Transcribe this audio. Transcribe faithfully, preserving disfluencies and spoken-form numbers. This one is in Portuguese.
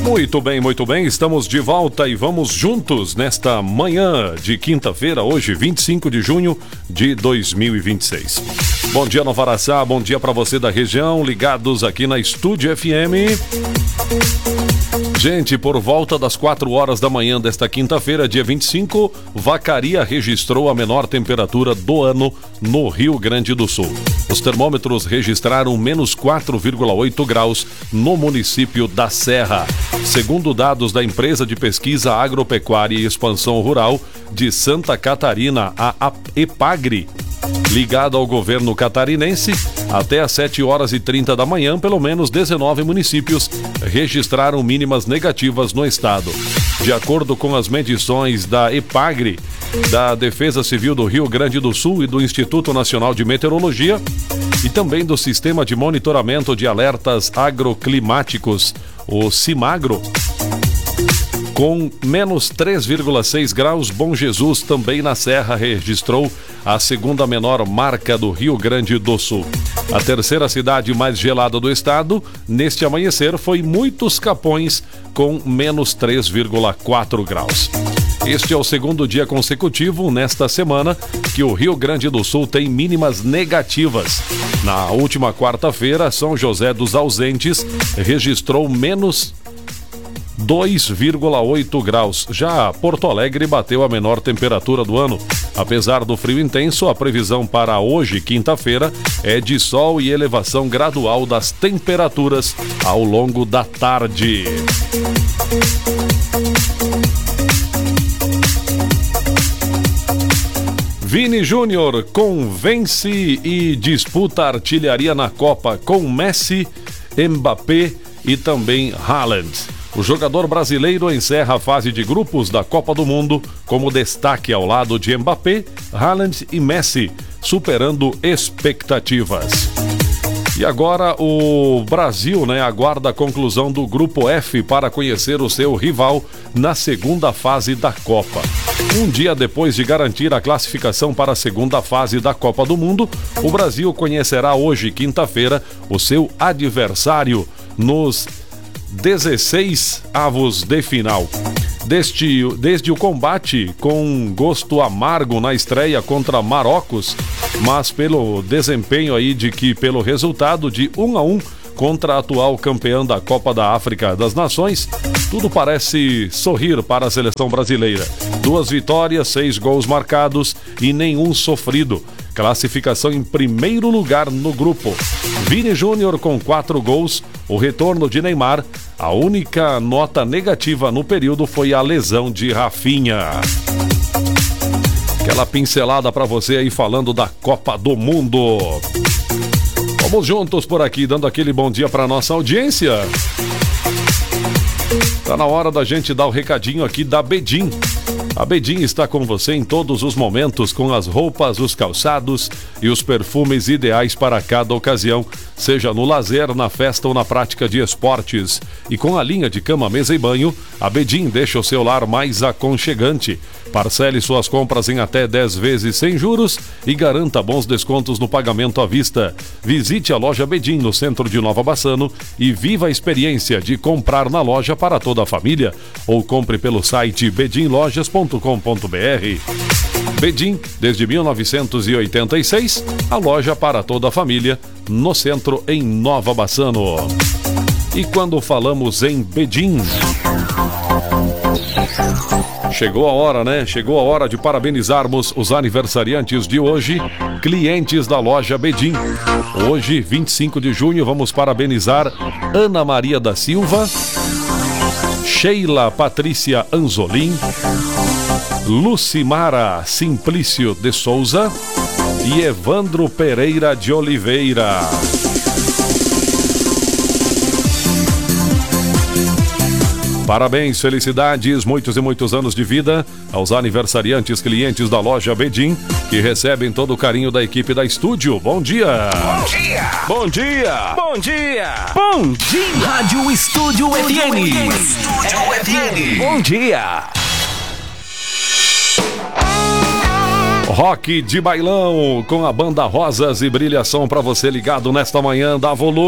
Muito bem, muito bem, estamos de volta e vamos juntos nesta manhã de quinta-feira, hoje vinte e cinco de junho de dois mil e vinte e seis. Bom dia, Nova Araçá, bom dia para você da região, ligados aqui na Estúdio F M. Gente, por volta das quatro horas da manhã desta quinta-feira, dia vinte e cinco, Vacaria registrou a menor temperatura do ano no Rio Grande do Sul. Os termômetros registraram menos quatro vírgula oito graus no município da Serra. Segundo dados da empresa de pesquisa agropecuária e expansão rural de Santa Catarina, a EPAGRE, ligada ao governo catarinense, até às sete horas e trinta da manhã, pelo menos dezenove municípios registraram mínimas negativas no estado. De acordo com as medições da EPAGRE, da Defesa Civil do Rio Grande do Sul e do Instituto Nacional de Meteorologia, e também do Sistema de Monitoramento de Alertas Agroclimáticos, o CIMAGRO, com menos três vírgula seis graus, Bom Jesus, também na Serra, registrou a segunda menor marca do Rio Grande do Sul. A terceira cidade mais gelada do estado, neste amanhecer, foi Muitos Capões, com menos três vírgula quatro graus. Este é o segundo dia consecutivo, nesta semana, que o Rio Grande do Sul tem mínimas negativas. Na última quarta-feira, São José dos Ausentes registrou menos dois vírgula oito graus. Já Porto Alegre bateu a menor temperatura do ano. Apesar do frio intenso, a previsão para hoje, quinta-feira, é de sol e elevação gradual das temperaturas ao longo da tarde. Vini Júnior convence e disputa artilharia na Copa com Messi, Mbappé e também Haaland. O jogador brasileiro encerra a fase de grupos da Copa do Mundo como destaque ao lado de Mbappé, Haaland e Messi, superando expectativas. E agora o Brasil, né, aguarda a conclusão do Grupo F para conhecer o seu rival na segunda fase da Copa. Um dia depois de garantir a classificação para a segunda fase da Copa do Mundo, o Brasil conhecerá hoje, quinta-feira, o seu adversário nos dezesseis avos de final. Desde, desde o combate com gosto amargo na estreia contra Marrocos, mas pelo desempenho aí de que pelo resultado de um a um contra a atual campeã da Copa da África das Nações, tudo parece sorrir para a seleção brasileira. Duas vitórias, seis gols marcados e nenhum sofrido. Classificação em primeiro lugar no grupo. Vini Júnior com quatro gols, o retorno de Neymar. A única nota negativa no período foi a lesão de Rafinha. Aquela pincelada para você aí falando da Copa do Mundo. Vamos juntos por aqui, dando aquele bom dia para nossa audiência. Tá na hora da gente dar o recadinho aqui da Bedim. A Bedim está com você em todos os momentos, com as roupas, os calçados e os perfumes ideais para cada ocasião, seja no lazer, na festa ou na prática de esportes. E com a linha de cama, mesa e banho, a Bedim deixa o seu lar mais aconchegante. Parcele suas compras em até dez vezes sem juros e garanta bons descontos no pagamento à vista. Visite a loja Bedim no centro de Nova Bassano e viva a experiência de comprar na loja para toda a família, ou compre pelo site bedim lojas ponto com ponto br. Bedim, desde mil novecentos e oitenta e seis, a loja para toda a família, no centro em Nova Bassano. E quando falamos em Bedim, chegou a hora, né? Chegou a hora de parabenizarmos os aniversariantes de hoje, clientes da loja Bedim. Hoje, vinte e cinco de junho, vamos parabenizar Ana Maria da Silva, Sheila Patrícia Anzolin, Lucimara Simplício de Souza e Evandro Pereira de Oliveira. Parabéns, felicidades, muitos e muitos anos de vida aos aniversariantes clientes da loja Bedim, que recebem todo o carinho da equipe da Estúdio. Bom dia! Bom dia! Bom dia! Bom dia! Bom dia! Rádio Estúdio F M. Estúdio F M. Bom dia! Rock de bailão com a banda Rosas e Brilhação para você ligado nesta manhã. Dá volume.